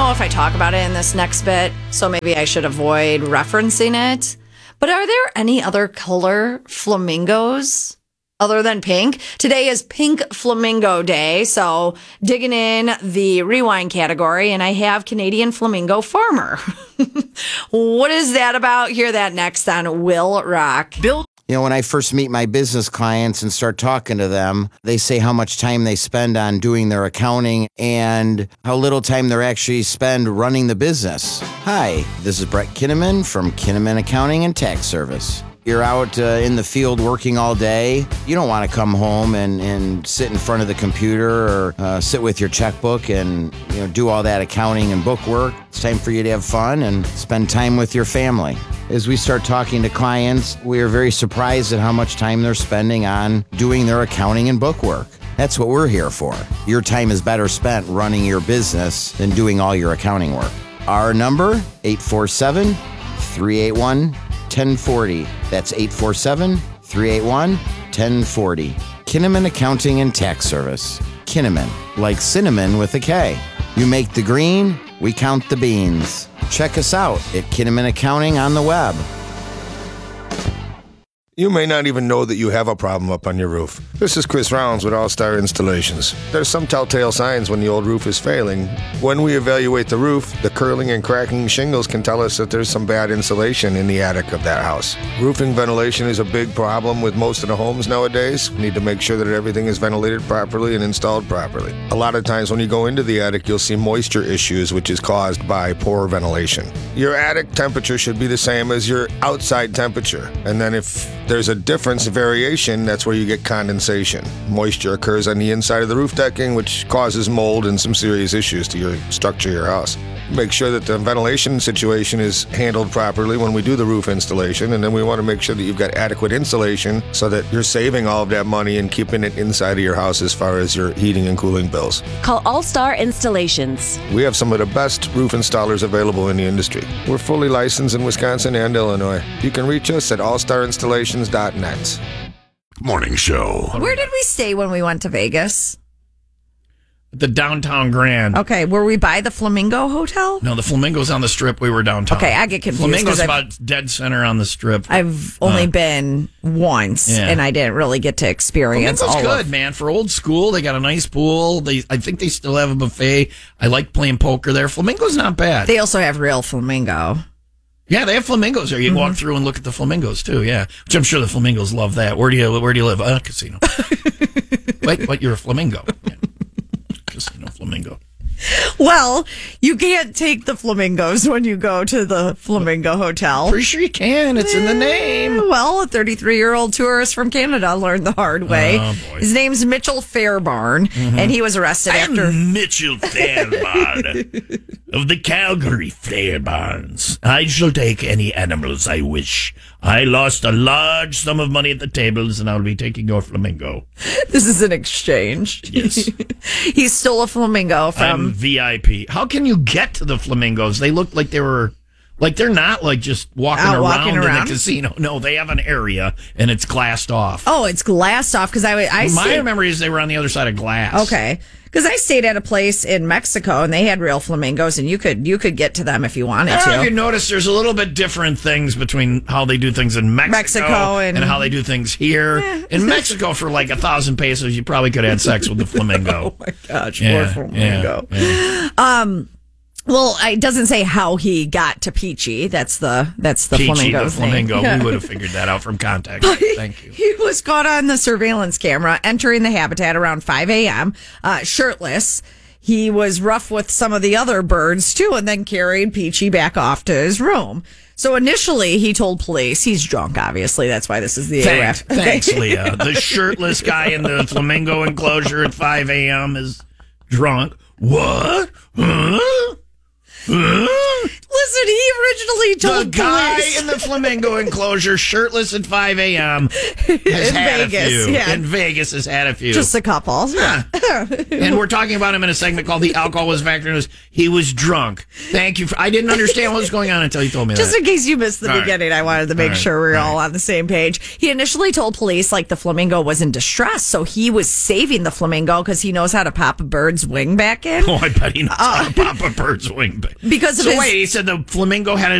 know if I talk about it in this next bit, so maybe I should avoid referencing it. But are there any other color flamingos other than pink? Today is Pink Flamingo Day, so digging in the rewind category, and I have Canadian Flamingo Farmer. What is that about? Hear that next on Will Rock. You know, when I first meet my business clients and start talking to them, they say how much time they spend on doing their accounting and how little time they actually spend running the business. Hi, this is Brett Kinnaman from Kinnaman Accounting and Tax Service. You're out in the field working all day. You don't want to come home and sit in front of the computer or sit with your checkbook and do all that accounting and book work. It's time for you to have fun and spend time with your family. As we start talking to clients, we are very surprised at how much time they're spending on doing their accounting and book work. That's what we're here for. Your time is better spent running your business than doing all your accounting work. Our number, 847-381-1040. That's 847-381-1040. Kinnaman Accounting and Tax Service. Kinnaman, like cinnamon with a K. You make the green, we count the beans. Check us out at Kinnaman Accounting on the web. You may not even know that you have a problem up on your roof. This is Chris Rounds with All-Star Installations. There's some telltale signs when the old roof is failing. When we evaluate the roof, the curling and cracking shingles can tell us that there's some bad insulation in the attic of that house. Roofing ventilation is a big problem with most of the homes nowadays. We need to make sure that everything is ventilated properly and installed properly. A lot of times when you go into the attic, you'll see moisture issues, which is caused by poor ventilation. Your attic temperature should be the same as your outside temperature. And then if there's a difference, a variation, that's where you get condensation. Moisture occurs on the inside of the roof decking, which causes mold and some serious issues to your structure of your house. Make sure that the ventilation situation is handled properly when we do the roof installation, and then we want to make sure that you've got adequate insulation so that you're saving all of that money and keeping it inside of your house as far as your heating and cooling bills. Call All-Star Installations. We have some of the best roof installers available in the industry. We're fully licensed in Wisconsin and Illinois. You can reach us at allstarinstallations.net. Morning show. Where did we stay when we went to Vegas? The Downtown Grand. Okay, were we by the Flamingo Hotel? No, the Flamingo's on the Strip. We were downtown. Okay, I get confused. Flamingo's about dead center on the Strip. I've only been once, and I didn't really get to experience Flamingo's all good, man. For old school, they got a nice pool. I think they still have a buffet. I like playing poker there. Flamingo's not bad. They also have real flamingo. Yeah, they have flamingos there. You can walk through and look at the flamingos too. Yeah, which I'm sure the flamingos love that. Where do you live? Casino. Wait, what? You're a flamingo? Yeah. Casino flamingo. Well, you can't take the flamingos when you go to the Flamingo Hotel. Pretty sure you can. It's in the name. Well, a 33-year-old tourist from Canada learned the hard way. Oh, boy. His name's Mitchell Fairbairn, and he was arrested after... I'm Mitchell Fairbairn of the Calgary Fairbairns. I shall take any animals I wish. I lost a large sum of money at the tables, and I'll be taking your flamingo. This is an exchange. Yes. He stole a flamingo from... I'm VIP. How can you get to the flamingos? They look like they were... Like, they're not, like, just walking around in the casino. No, they have an area, and it's glassed off. Oh, it's glassed off, because My memory is they were on the other side of glass. Okay. Because I stayed at a place in Mexico, and they had real flamingos, and you could get to them if you wanted I don't know to. if you notice, there's a little bit different things between how they do things in Mexico and how they do things here. In Mexico, for like 1,000 pesos, you probably could have had sex with the flamingo. Oh, my gosh. Poor flamingo. Yeah. Well, it doesn't say how he got to Peachy. That's the Peachy, flamingo the flamingo. thing. We would have figured that out from context. Thank you. He was caught on the surveillance camera entering the habitat around 5 a.m., shirtless. He was rough with some of the other birds, too, and then carried Peachy back off to his room. So initially, he told police, he's drunk, obviously. That's why this is the Thanks, ARF. thanks, Leah. The shirtless guy in the flamingo enclosure at 5 a.m. is drunk. What? Huh? Listen, Listen, he originally told The guy police in the flamingo enclosure, shirtless at 5 a.m., has in had Vegas. a few. Yeah, In Vegas has had a few. just a couple. Yeah. And we're talking about him in a segment called The Alcohol Was Factor. He was drunk. Thank you. I didn't understand what was going on until you told me Just that. in case you missed the All right. beginning, I wanted to make All right. sure we were All all on the same page. He initially told police like the flamingo was in distress, so he was saving the flamingo because he knows how to pop a bird's wing back in. Oh, I bet he knows how to pop a bird's wing. Because of So his wait, he said the flamingo had